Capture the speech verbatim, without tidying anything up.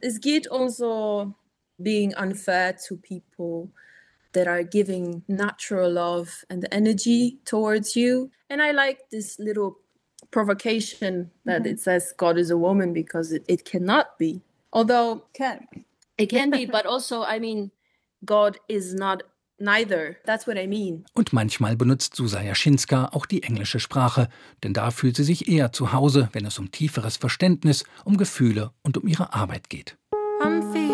Es geht um so being unfair to people that are giving natural love and energy towards you. And I like this little provocation that Mhm. it says God is a woman, because it, it cannot be. Although Can. it can be, but also, I mean, God is not neither. That's what I mean. Und manchmal benutzt Susa Jaschinska auch die englische Sprache, denn da fühlt sie sich eher zu Hause, wenn es um tieferes Verständnis, um Gefühle und um ihre Arbeit geht. I'm